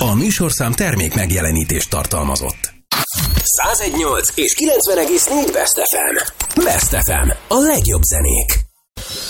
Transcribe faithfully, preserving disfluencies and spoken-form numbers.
A műsorszám termék megjelenítést tartalmazott. száz egy egész nyolc és kilencven egész négy Best ef em. Best ef em. A legjobb zenék.